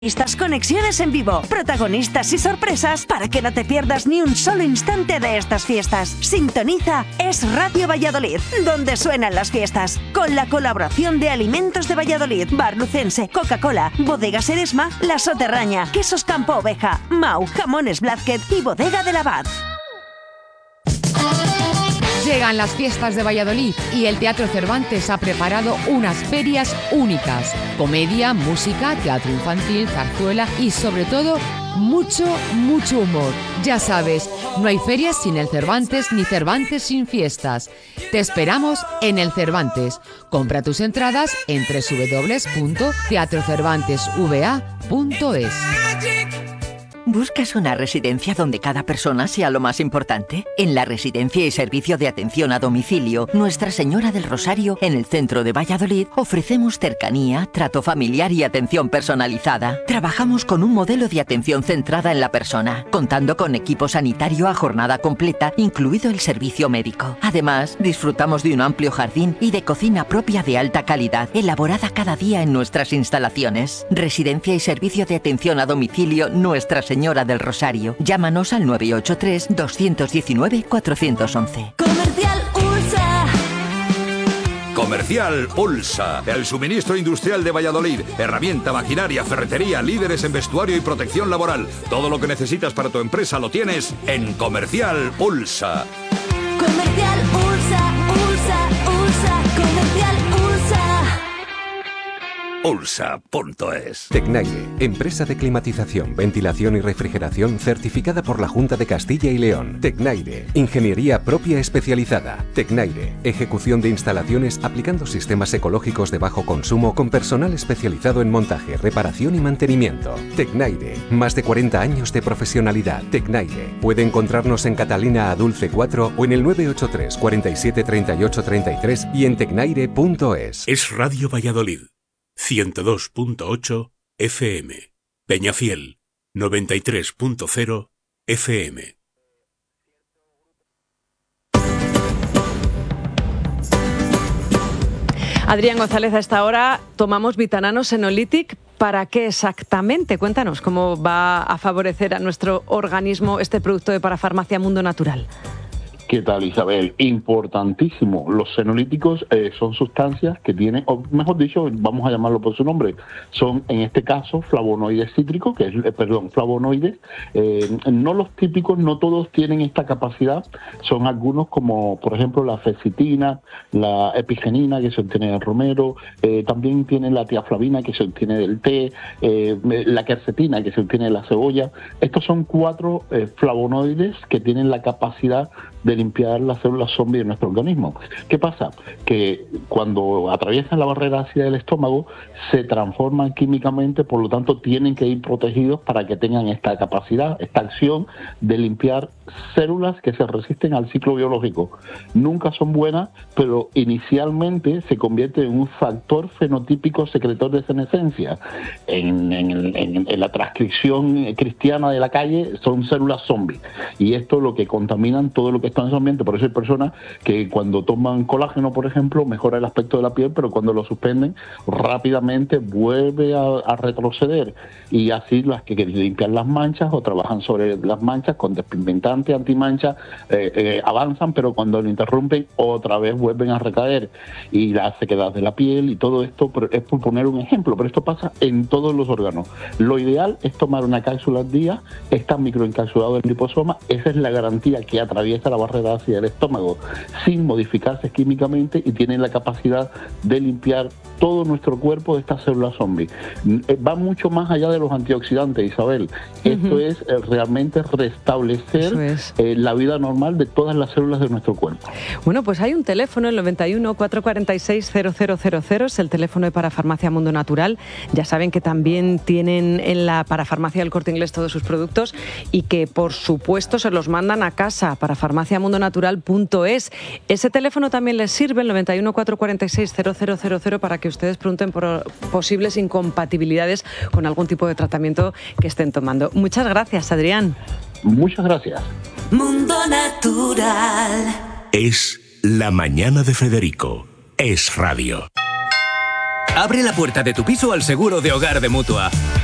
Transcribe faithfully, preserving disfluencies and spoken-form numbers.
Estas conexiones en vivo, protagonistas y sorpresas para que no te pierdas ni un solo instante de estas fiestas. Sintoniza Es Radio Valladolid, donde suenan las fiestas, con la colaboración de Alimentos de Valladolid, Bar Lucense, Coca-Cola, Bodegas Eresma, La Soterraña, Quesos Campo Oveja, Mau, Jamones Blázquez y Bodega del Abad. Llegan las fiestas de Valladolid y el Teatro Cervantes ha preparado unas ferias únicas. Comedia, música, teatro infantil, zarzuela y sobre todo mucho, mucho humor. Ya sabes, no hay ferias sin el Cervantes ni Cervantes sin fiestas. Te esperamos en el Cervantes. Compra tus entradas en doble u doble u doble u punto teatro cervantes v a punto es. ¿Buscas una residencia donde cada persona sea lo más importante? En la Residencia y Servicio de Atención a Domicilio Nuestra Señora del Rosario, en el centro de Valladolid, ofrecemos cercanía, trato familiar y atención personalizada. Trabajamos con un modelo de atención centrada en la persona, contando con equipo sanitario a jornada completa, incluido el servicio médico. Además, disfrutamos de un amplio jardín y de cocina propia de alta calidad, elaborada cada día en nuestras instalaciones. Residencia y Servicio de Atención a Domicilio Nuestra Señora del Rosario. Llámanos al nueve ocho tres, dos uno nueve, cuatro uno uno. Comercial Ulsa. Comercial Ulsa, el suministro industrial de Valladolid. Herramienta, maquinaria, ferretería, líderes en vestuario y protección laboral. Todo lo que necesitas para tu empresa lo tienes en Comercial Ulsa. Comercial Ulsa, Ulsa, Ulsa, Comercial Ulsa. Ulsa punto es. Tecnaire, empresa de climatización, ventilación y refrigeración certificada por la Junta de Castilla y León. Tecnaire, ingeniería propia especializada. Tecnaire, ejecución de instalaciones aplicando sistemas ecológicos de bajo consumo con personal especializado en montaje, reparación y mantenimiento. Tecnaire, más de cuarenta años de profesionalidad. Tecnaire, puede encontrarnos en Catalina Adulce cuatro o en el nueve ocho tres, cuarenta y siete, treinta y ocho, treinta y tres y en tecnaire punto es. Es Radio Valladolid. ciento dos punto ocho F M. Peñafiel, noventa y tres punto cero F M. Adrián González, a esta hora tomamos Vitanano Senolytic. ¿Para qué exactamente? Cuéntanos cómo va a favorecer a nuestro organismo este producto de Parafarmacia Mundo Natural. ¿Qué tal, Isabel? Importantísimo. Los senolíticos eh, son sustancias que tienen, o mejor dicho, vamos a llamarlo por su nombre, son en este caso flavonoides cítricos, que es, eh, perdón, flavonoides, eh, no los típicos, no todos tienen esta capacidad, son algunos como, por ejemplo, la fecitina, la epigenina, que se obtiene del romero, eh, también tienen la tiaflavina, que se obtiene del té, eh, la quercetina, que se obtiene de la cebolla. Estos son cuatro eh, flavonoides que tienen la capacidad de limpiar las células zombie de nuestro organismo. ¿Qué pasa? Que cuando atraviesan la barrera ácida del estómago se transforman químicamente, por lo tanto tienen que ir protegidos para que tengan esta capacidad, esta acción de limpiar células que se resisten al ciclo biológico. Nunca son buenas, pero inicialmente se convierte en un factor fenotípico secretor de senescencia. En, en, en, en la transcripción cristiana de la calle son células zombie, y esto es lo que contaminan todo lo que está en su ambiente. Por eso hay personas que cuando toman colágeno, por ejemplo, mejora el aspecto de la piel, pero cuando lo suspenden rápidamente vuelve a, a retroceder, y así las que limpian las manchas o trabajan sobre las manchas con despigmentante, antimancha, eh, eh, avanzan, pero cuando lo interrumpen otra vez vuelven a recaer, y la sequedad de la piel y todo esto es por poner un ejemplo, pero esto pasa en todos los órganos. Lo ideal es tomar una cápsula al día, está microencapsulado en liposoma, esa es la garantía que atraviesa la barrera ácida del estómago sin modificarse químicamente, y tiene la capacidad de limpiar todo nuestro cuerpo de estas células zombie. Va mucho más allá de los antioxidantes, Isabel. Uh-huh. Esto es eh, realmente restablecer es. eh, la vida normal de todas las células de nuestro cuerpo. Bueno, pues hay un teléfono, el noventa y uno, cuatrocientos cuarenta y seis, cero cero cero cero, es el teléfono de Parafarmacia Mundo Natural. Ya saben que también tienen en la Parafarmacia del Corte Inglés todos sus productos, y que por supuesto se los mandan a casa, parafarmacia mundo natural punto es. Ese teléfono también les sirve, el noventa y uno, cuatrocientos cuarenta y seis, cero cero cero cero, para que ustedes pregunten por posibles incompatibilidades con algún tipo de tratamiento que estén tomando. Muchas gracias, Adrián. Muchas gracias. Mundo Natural. Es La Mañana de Federico. Es radio. Abre la puerta de tu piso al seguro de hogar de Mutua.